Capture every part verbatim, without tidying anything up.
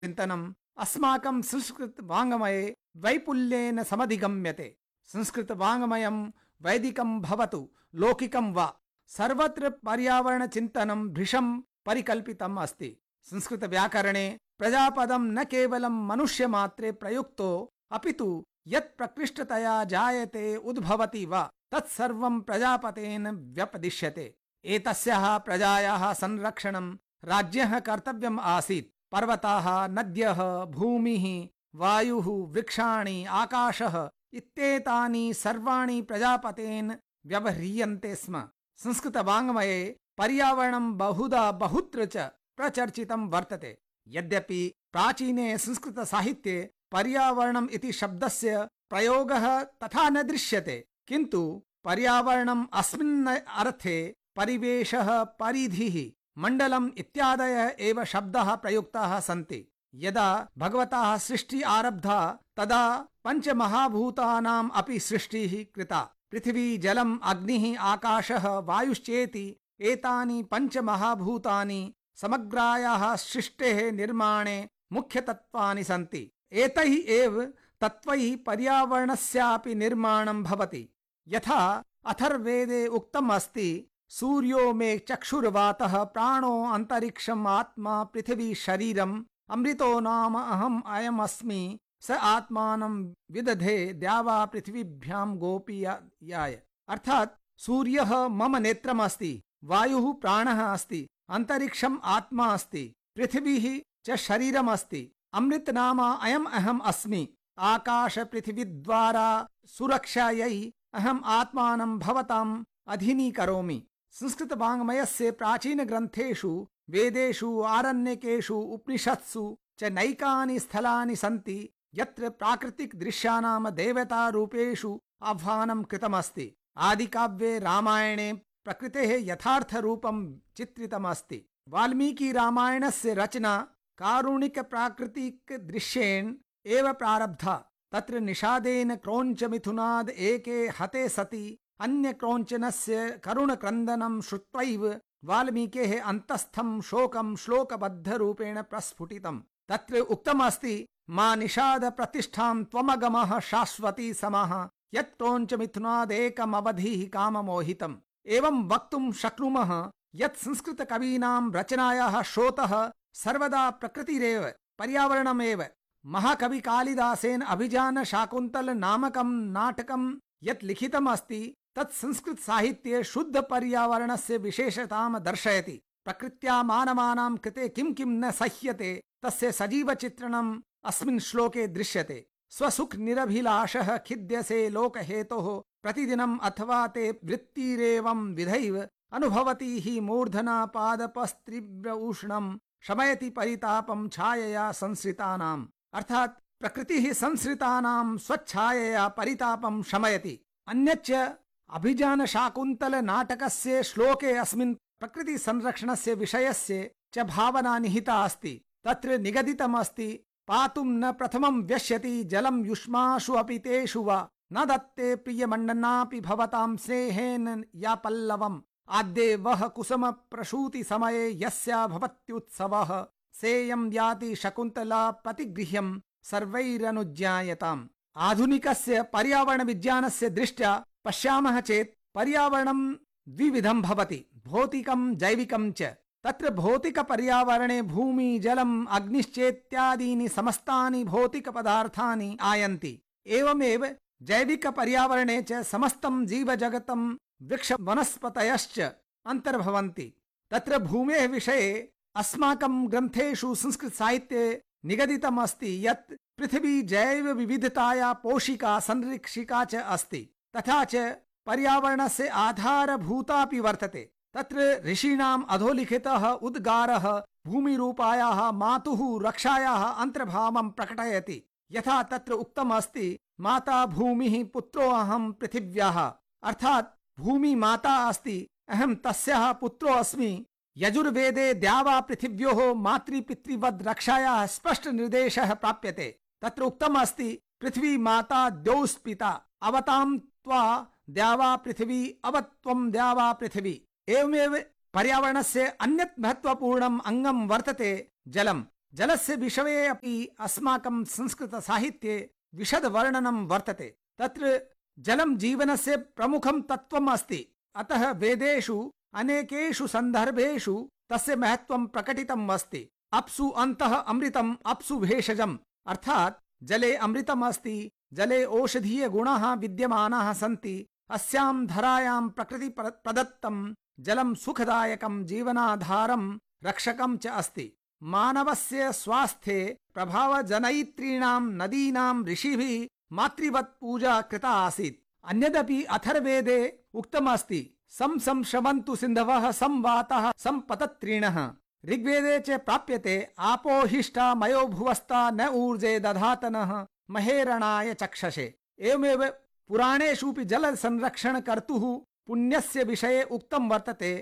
चिन्तनम् अस्माकं संस्कृत वाङ्मये वैपुल्येन समधिगम्यते। संस्कृत वाङ्मयं वैदिकं भवतु लौकिकं वा सर्वत्र पर्यावरण चिन्तनं भृशं परिकल्पितम् अस्ति। संस्कृत व्याकरणे प्रजापदं न केवलं मनुष्यमात्रे प्रयुक्तो अपितु यत् प्रकृष्टतया जायते उद्भवति वा तत्सर्वं प्रजापतेन व्यपदिश्यते। एतस्याः प्रजायाः संरक्षणं राज्ञः कर्तव्यम् आसीत्। पर्वताः, नद्यः, भूमिः, वायुः, वृक्षाणि, आकाशः इत्येतानि सर्वाणि प्रजापतेन व्यवह्रियन्ते स्म। संस्कृत वाङ्मये पर्यावरणं बहुधा बहुत्र च प्रचर्चितं वर्तते। यद्यपि प्राचीने संस्कृत साहित्ये पर्यावरणम् इति शब्दस्य प्रयोगः तथा न दृश्यते, किन्तु पर्यावरणम् अस्मिन् अर्थे परिवेशः, परिधिः, मण्डलम् इत्यादयः एव शब्दाः प्रयुक्ताः सन्ति। यदा भगवतः सृष्टिः आरब्धा तदा पञ्चमहाभूतानाम् अपि सृष्टिः कृता। पृथिवी, जलम्, अग्निः, आकाशः, वायुश्चेति एतानि पञ्चमहाभूतानि समग्रायाः सृष्टेः निर्माणे मुख्यतत्त्वानि सन्ति। एतैः एव तत्त्वैः पर्यावरणस्यापि निर्माणं भवति। यथा अथर्ववेदे उक्तम् अस्ति, सूर्यो मे चक्षुर्वातः प्राणो अन्तरिक्षम् आत्मा पृथिवी शरीरम् अमृतो नाम अहम् अयमस्मि स आत्मानं विदधे द्यावा पृथिवीभ्यां गोपीयाय। अर्थात् सूर्यः मम नेत्रम् अस्ति, वायुः प्राणः अस्ति, अन्तरिक्षम् आत्मा अस्ति, पृथिवीः च शरीरम् अस्ति, अमृत नाम अयम् अहम् अस्मि। आकाश पृथिवी द्वारा सुरक्षायै अहम् आत्मानं भवताम् अधीनीकरोमि। संस्कृत वाङ्मयस्य प्राचीन ग्रन्थेषु, वेदेषु, आरण्यकेषु, उपनिषत्सु च नैकानि स्थलानि सन्ति यत्र प्राकृतिक दृश्यानां देवतारूपेषु आह्वानं कृतमस्ति। आदिकाव्ये रामायणे प्रकृतेः यथार्थरूपं चित्रितमस्ति। वाल्मीकि रामायणस्य रचना कारुणिक प्राकृतिक दृश्येन एव प्रारब्धा। तत्र निषादेन क्रौञ्चमिथुनाद् एके हते सति अन्य क्रौञ्चनस्य करुणक्रन्दनं श्रुत्वैव वाल्मीकेः अन्तस्थं शोकं श्लोकबद्धरूपेण प्रस्फुटितम्। तत्र उक्तमस्ति, मा निषाद प्रतिष्ठां त्वमगमः शाश्वती समः यत् क्रौञ्चमिथुनादेकमवधिः काममोहितम्। एवं वक्तुं शक्नुमः यत् संस्कृतकवीनां रचनायाः स्रोतः सर्वदा प्रकृतिरेव, पर्यावरणमेव। महाकवि कालिदासेन अभिजान शाकुन्तल नामकं नाटकं यत् लिखितमस्ति तत् संस्कृत साहित्ये शुद्ध पर्यावरणस्य विशेषतां दर्शयति। प्रकृत्या मानवानां कृते किं किं न सह्यते तस्य सजीवचित्रणम् अस्मिन् श्लोके दृश्यते। स्वसुख निरभिलाषः खिद्यसे लोकहेतोः प्रतिदिनम् अथवा ते वृत्तिरेवं विधैव अनुभवति हि मूर्धना पादपस्त्रीव्र उष्णं शमयति परितापं छायया संसृतानाम्। अर्थात् प्रकृतिः संसृतानां स्वच्छायया परितापं शमयति। अन्यच्च अभिजान शाकुन्तल नाटकस्य श्लोके अस्मिन् प्रकृति संरक्षणस्य विषयस्य च भावना निहिता अस्ति। तत्र निगदितमस्ति, पातुं न प्रथमं व्यश्यति जलं युष्मासु अपि तेषु वा न दत्ते प्रियमण्डनापि भवतां स्नेहेन या पल्लवम् आद्ये वह कुसुम प्रसूति समये यस्या भवत्युत्सवः सेयं याति शकुन्तला प्रतिगृह्यं सर्वैरनुज्ञायताम्। आधुनिकस्य पर्यावरण विज्ञानस्य दृष्ट्या पश्यामः चेत् पर्यावरणं द्विविधं भवति, भौतिकं जैविकं च। तत्र भौतिक पर्यावरणे भूमि, जलम्, अग्निश्चेत्यादीनि समस्तानि भौतिक पदार्थानि आयन्ति। एवमेव जैविक पर्यावरणे च समस्तं जीवजगतं वृक्ष वनस्पतयश्च अन्तर्भवन्ति। तत्र भूमेः विषये अस्माकं ग्रन्थेषु संस्कृत साहित्ये निगदितमस्ति यत् पृथिवी जैव विविधताया पोषिका संरक्षिका च अस्ति, तथा च पर्यावरणस्य आधारभूतापि वर्तते। तत्र ऋषीणाम् अधोलिखितः उद्गारः भूमिरूपायाः मातुः रक्षायाः अन्तर्भावं प्रकटयति। यथा तत्र उक्तमस्ति, माता भूमिः पुत्रो अहं पृथिव्याः। अर्थात् भूमि माता अस्ति, अहं तस्याः पुत्रो अस्मि। यजुर्वेदे द्यावा पृथिव्योः मातृपितृवद् रक्षायाः स्पष्ट निर्देशः प्राप्यते। तत्र उक्तमस्ति, पृथ्वी माता द्यौस्पिता अवतां त्वा द्यावा पृथिवी अवत्वं द्यावा पृथिवी। एवमेव पर्यावरणस्य अन्यत् महत्वपूर्णम् अंगं वर्तते जलम्। जलस्य विषये अपि अस्माकं संस्कृतसाहित्ये विशदवर्णनं वर्तते। तत्र जलं जीवनस्य प्रमुखं तत्त्वम् अस्ति। अतः वेदेषु अनेकेषु सन्दर्भेषु तस्य महत्त्वं प्रकटितम् अस्ति। अप्सु अन्तः अमृतम् अप्सु भेषजम्, अर्थात् जले अमृतम् अस्ति, जले औषधीय गुणाः विद्यमानाः सन्ति। अस्यां धरायां प्रकृति प्रदत्तं जलं सुखदायकं जीवनाधारं रक्षकं च अस्ति। मानवस्य स्वास्थ्ये प्रभावजनयित्रीणां नदीनां ऋषिभिः मातृवत् पूजा कृता आसीत्। अन्यदपि अथर्ववेदे उक्तमस्ति, सं सं श्रवन्तु सिन्धवः सं वातः सं पतत्रीणः। ऋग्वेदे च प्राप्यते, आपो हिष्ठा मयो भुवस्ता न ऊर्जे दधातनः महेरणाय चक्षसे। एवमेव पुराणेषुपि जल संरक्षण कर्तुः पुण्यस्य विषये उक्तं वर्तते।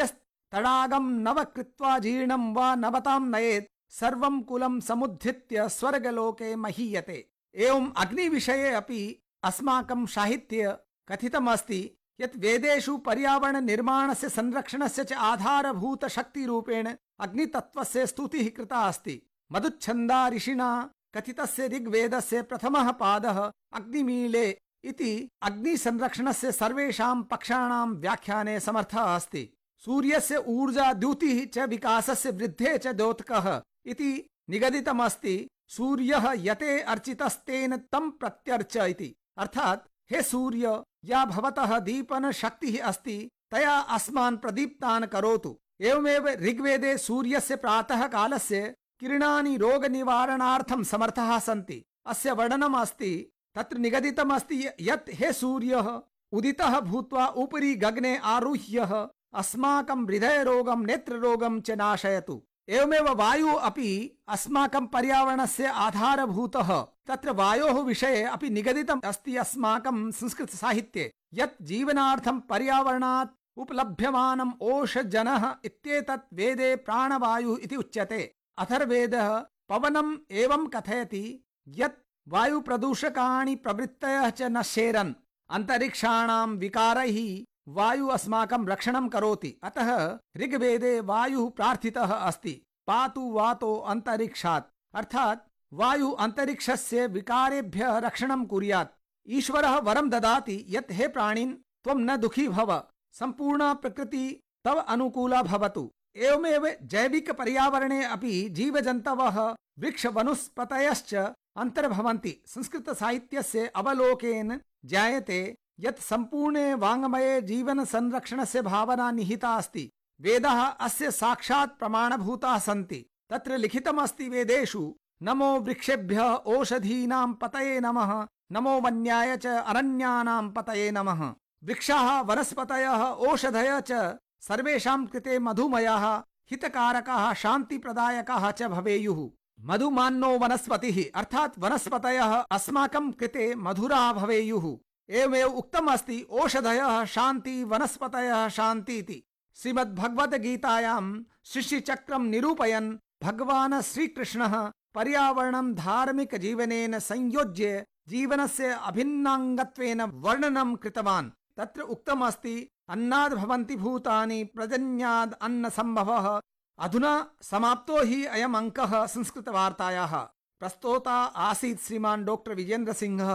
यस्तडागं नव कृत्वा जीर्णं वा नवतां नयेत् सर्वं कुलं समुद्धृत्य स्वर्गलोके महीयते। एवं अग्निविषये अपि अस्माकं साहित्ये कथितमस्ति यत् वेदेषु पर्यावरण निर्माणस्य संरक्षणस्य च आधारभूत शक्तिरूपेण अग्नितत्त्वस्य स्तुतिः कृता अस्ति। मधुच्छन्दा ऋषिणा कथितस्य ऋग्वेदस्य प्रथमः पादः अग्निमीळे इति अग्निसंरक्षणस्य सर्वेषां पक्षाणां व्याख्याने समर्थः अस्ति। सूर्यस्य ऊर्जा द्युतिः च विकासस्य वृद्धे च द्योतकः इति निगदितमस्ति। सूर्यः यते अर्चितस्तेन तं प्रत्यर्च इति, अर्थात् हे सूर्य, या भवतः दीपन शक्तिः अस्ति तया अस्मान् प्रदीप्तान् करोतु। एवमेव ऋग्वेदे सूर्यस्य प्रातः कालस्य किरणानि रोग निवारणार्थं समर्थः सन्ति। अस्य वर्णनम् अस्ति। तत्र निगदितमस्ति यत् हे सूर्यः उदितः भूत्वा उपरि गगने आरुह्य अस्माकं हृदयरोगं नेत्ररोगं च नाशयतु। एवमेव वायु अपि अस्माकं पर्यावरणस्य आधारभूतः। तत्र वायोः विषये अपि निगदितम् अस्ति अस्माकं संस्कृतसाहित्ये यत् जीवनार्थं पर्यावरणात् उपलभ्यमानम् ओषजनः इत्येतत् वेदे प्राणवायुः इति उच्यते। अथर्ववेदः पवनम् एवं कथयति यत् वायुप्रदूषकाणि प्रवृत्तयः च नश्येरन्। अन्तरिक्षाणां विकारैः वायु अस्माकं रक्षणं करोति। अतः ऋग्वेदे वायुः प्रार्थितः अस्ति, पातु वातो अन्तरिक्षात्, अर्थात् वायु अन्तरिक्षस्य विकारेभ्यः रक्षणं कुर्यात्। ईश्वरः वरं ददाति यत् हे प्राणिन् त्वं न दुःखी भव, सम्पूर्णा प्रकृति तव अनुकूला भवतु। एवमेव जैविक पर्यावरणे अपि जीवजन्तवः वृक्षवनस्पतयश्च अंतर्भवन्ति। संस्कृत साहित्यस्य अवलोकेन ज्ञायते यत् सम्पूर्णे वाङ्मये जीवन संरक्षणस्य भावना निहिता अस्ति। वेदाः अस्य साक्षात् प्रमाणभूताः सन्ति। तत्र लिखितमस्ति वेदेषु, नमो वृक्षेभ्यः ओषधीनां पतये नमः, नमो वन्याय च अरण्यानां पतये नमः। वृक्षाः वनस्पतयः ओषधयः च सर्वेषां कृते मधुमयाः हितकारकाः शान्तिप्रदायकाः च भवेयुः। मधुमान्नो वनस्पतिः, अर्थात् वनस्पतयः अस्माकं कृते मधुराः भवेयुः। एवमेव उक्तमस्ति ओषधयः शान्ति वनस्पतयः शान्ति इति। श्रीमद्भगवद्गीतायां सृष्टिचक्रं निरूपयन् भगवान् श्रीकृष्णः पर्यावरणं धार्मिक जीवनेन संयोज्य जीवनस्य अभिन्नाङ्गत्वेन वर्णनं कृतवान्। तत्र उक्तमस्ति, अन्नाद् भवन्ति भूतानि प्रजन्याद् अन्न सम्भवः। अधुना समाप्तो हि अयम् अंकः संस्कृतवार्तायाः। प्रस्तोता आसीत् श्रीमान् डॉक्टर विजेन्द्र सिंहः,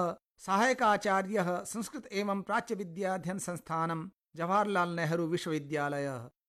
सहायकाचार्यः, संस्कृत एवं प्राच्य विद्याध्ययन संस्थानं, जवाहरलाल नेहरू विश्वविद्यालयः।